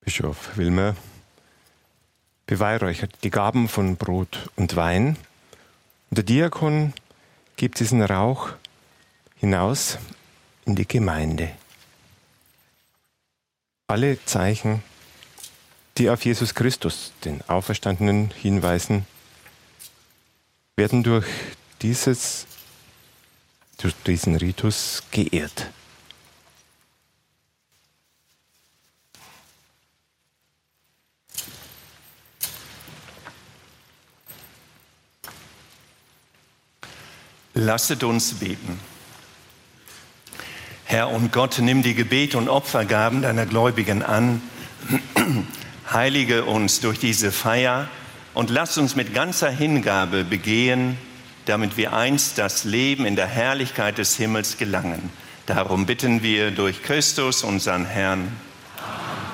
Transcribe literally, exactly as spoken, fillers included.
Bischof Wilmer beweihräuchert die Gaben von Brot und Wein. Und der Diakon gibt diesen Rauch hinaus in die Gemeinde. Alle Zeichen, die auf Jesus Christus, den Auferstandenen, hinweisen, werden durch, dieses, durch diesen Ritus geehrt. Lasset uns beten. Herr und Gott, nimm die Gebete und Opfergaben deiner Gläubigen an, heilige uns durch diese Feier und lass uns mit ganzer Hingabe begehen, damit wir einst das Leben in der Herrlichkeit des Himmels gelangen. Darum bitten wir durch Christus, unseren Herrn.